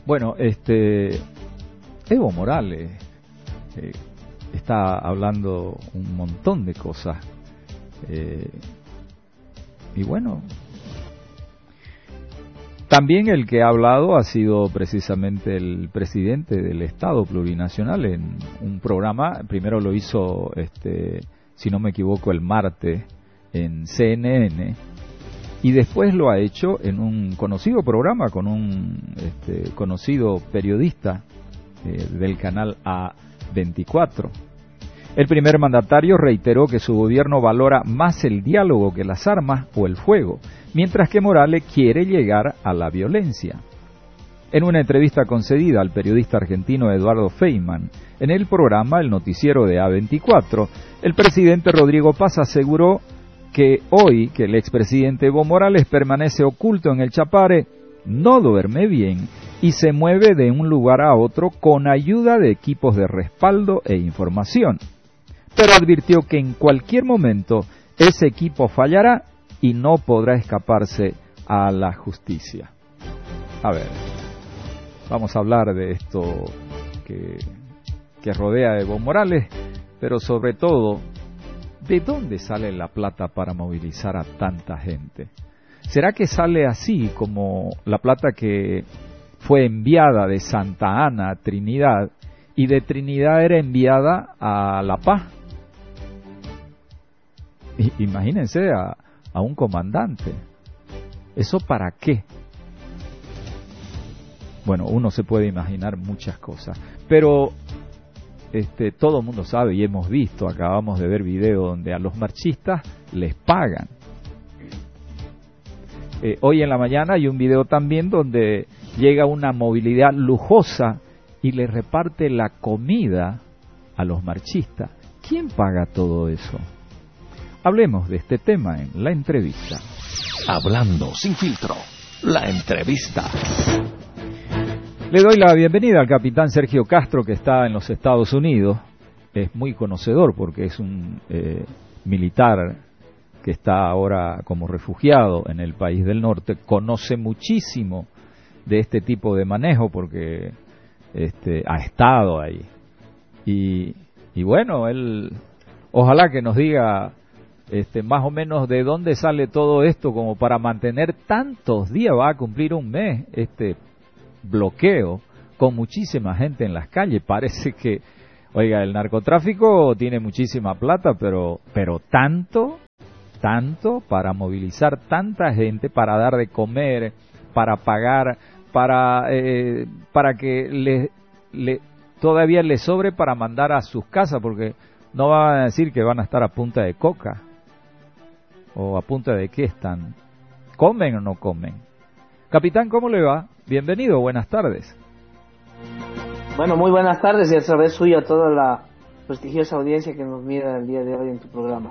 Bueno, Evo Morales está hablando un montón de cosas. Y bueno, también el que ha hablado ha sido precisamente el presidente del Estado Plurinacional en un programa. Primero lo hizo, si no me equivoco, el martes en CNN, y después lo ha hecho en un conocido programa con un conocido periodista del canal A24. El primer mandatario reiteró que su gobierno valora más el diálogo que las armas o el fuego, mientras que Morales quiere llegar a la violencia. En una entrevista concedida al periodista argentino Eduardo Feynman en el programa El Noticiero de A24, el presidente Rodrigo Paz aseguró que hoy que el expresidente Evo Morales permanece oculto en el Chapare, no duerme bien y se mueve de un lugar a otro con ayuda de equipos de respaldo e información. Pero advirtió que en cualquier momento ese equipo fallará y no podrá escaparse a la justicia. A ver, vamos a hablar de esto que rodea a Evo Morales, pero sobre todo, ¿de dónde sale la plata para movilizar a tanta gente? ¿Será que sale así como la plata que fue enviada de Santa Ana a Trinidad y de Trinidad era enviada a La Paz? Imagínense a un comandante. ¿Eso para qué? Bueno, uno se puede imaginar muchas cosas, pero todo el mundo sabe y hemos visto, acabamos de ver videos donde a los marchistas les pagan. Hoy en la mañana hay un video también donde llega una movilidad lujosa y le reparte la comida a los marchistas. ¿Quién paga todo eso? Hablemos de este tema en la entrevista. Hablando sin filtro, la entrevista. Le doy la bienvenida al capitán Sergio Castro, que está en los Estados Unidos. Es muy conocedor porque es un militar que está ahora como refugiado en el país del norte. Conoce muchísimo de este tipo de manejo porque ha estado ahí. Y bueno, él ojalá que nos diga más o menos de dónde sale todo esto como para mantener tantos días. Va a cumplir un mes bloqueo con muchísima gente en las calles. Parece que, oiga, el narcotráfico tiene muchísima plata, pero tanto para movilizar tanta gente, para dar de comer, para pagar, para que todavía le sobre para mandar a sus casas, porque no van a decir que van a estar a punta de coca o a punta de qué están. ¿Comen o no comen? Capitán, ¿cómo le va? Bienvenido, buenas tardes. Bueno, muy buenas tardes y a través suyo a toda la prestigiosa audiencia que nos mira el día de hoy en tu programa.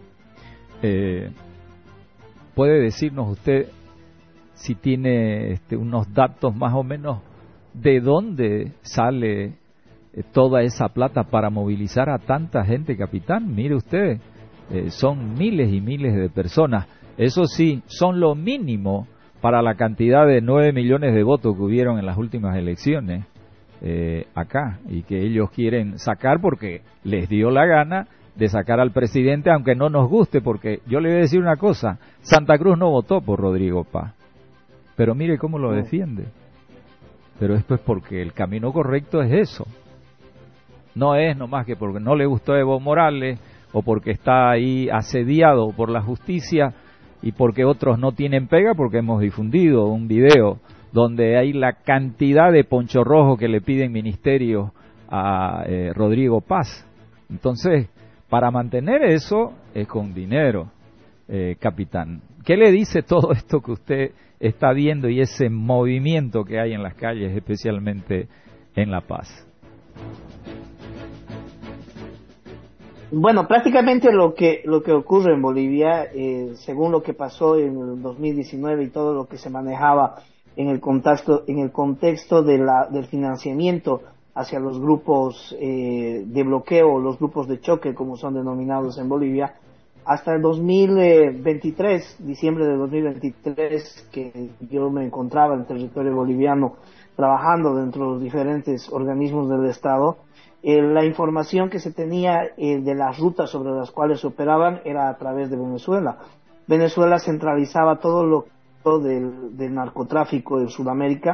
¿Puede decirnos usted si tiene unos datos más o menos de dónde sale toda esa plata para movilizar a tanta gente, capitán? Mire usted, son miles y miles de personas. Eso sí, son lo mínimo para la cantidad de 9 millones de votos que hubieron en las últimas elecciones acá, y que ellos quieren sacar porque les dio la gana de sacar al presidente, aunque no nos guste, porque yo le voy a decir una cosa, Santa Cruz no votó por Rodrigo Paz, pero mire cómo lo defiende. Pero esto es porque el camino correcto es eso. No es nomás que porque no le gustó Evo Morales o porque está ahí asediado por la justicia y porque otros no tienen pega, porque hemos difundido un video donde hay la cantidad de poncho rojo que le piden ministerio a Rodrigo Paz. Entonces, para mantener eso es con dinero, capitán. ¿Qué le dice todo esto que usted está viendo y ese movimiento que hay en las calles, especialmente en La Paz? Bueno, prácticamente lo que ocurre en Bolivia, según lo que pasó en el 2019 y todo lo que se manejaba en el contexto del financiamiento hacia los grupos de bloqueo, los grupos de choque, como son denominados en Bolivia, hasta el 2023, diciembre de 2023, que yo me encontraba en territorio boliviano trabajando dentro de los diferentes organismos del Estado, la información que se tenía de las rutas sobre las cuales se operaban era a través de Venezuela. Venezuela centralizaba todo lo del narcotráfico en Sudamérica,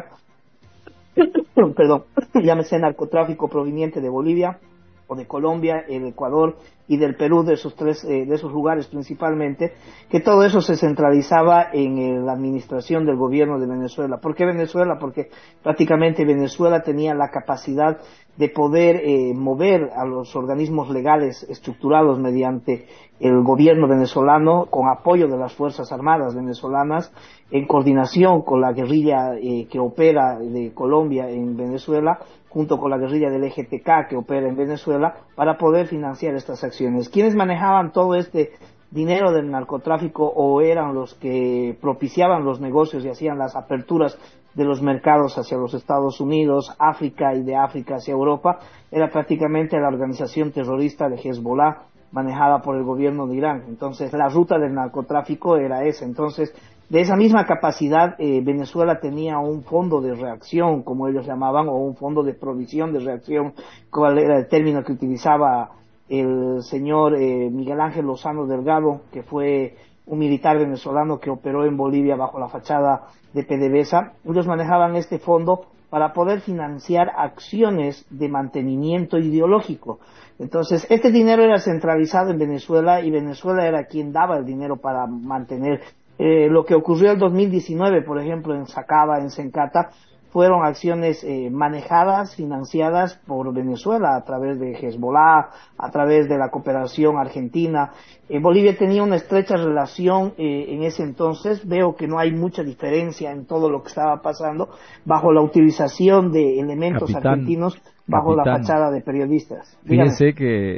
perdón, llámese narcotráfico proveniente de Bolivia o de Colombia, el Ecuador y del Perú, de esos lugares principalmente, que todo eso se centralizaba en la administración del gobierno de Venezuela. ¿Por qué Venezuela? Porque prácticamente Venezuela tenía la capacidad de poder mover a los organismos legales estructurados mediante el gobierno venezolano, con apoyo de las Fuerzas Armadas venezolanas, en coordinación con la guerrilla que opera de Colombia en Venezuela, junto con la guerrilla del EGTK que opera en Venezuela, para poder financiar estas acciones. ¿Quiénes manejaban todo este dinero del narcotráfico o eran los que propiciaban los negocios y hacían las aperturas de los mercados hacia los Estados Unidos, África y de África hacia Europa? Era prácticamente la organización terrorista de Hezbollah, manejada por el gobierno de Irán. Entonces la ruta del narcotráfico era esa. Entonces, de esa misma capacidad, Venezuela tenía un fondo de reacción, como ellos llamaban, o un fondo de provisión de reacción, cuál era el término que utilizaba el señor Miguel Ángel Lozano Delgado, que fue un militar venezolano que operó en Bolivia bajo la fachada de PDVSA. Ellos manejaban este fondo para poder financiar acciones de mantenimiento ideológico. Entonces, este dinero era centralizado en Venezuela y Venezuela era quien daba el dinero para mantener. Lo que ocurrió en 2019, por ejemplo, en Sacaba, en Sencata, fueron acciones manejadas, financiadas por Venezuela a través de Hezbollah, a través de la cooperación argentina. Bolivia tenía una estrecha relación en ese entonces. Veo que no hay mucha diferencia en todo lo que estaba pasando bajo la utilización de elementos argentinos bajo la fachada de periodistas. Dígame. Fíjese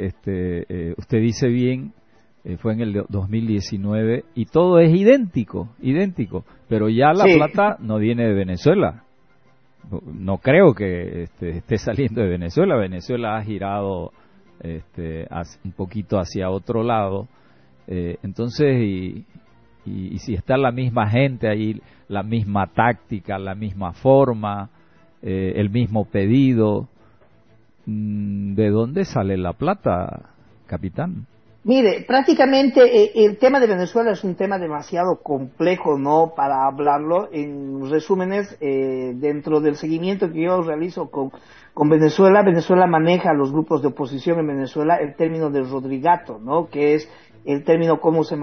que usted dice bien, fue en el 2019 y todo es idéntico, pero ya la plata no viene de Venezuela. No creo que esté saliendo de Venezuela. Venezuela ha girado un poquito hacia otro lado. Entonces, y si está la misma gente ahí, la misma táctica, la misma forma, el mismo pedido, ¿de dónde sale la plata, capitán? Mire, prácticamente el tema de Venezuela es un tema demasiado complejo, ¿no?, para hablarlo. En resúmenes, dentro del seguimiento que yo realizo con Venezuela, Venezuela maneja a los grupos de oposición en Venezuela el término del Rodrigato, ¿no?, que es el término cómo se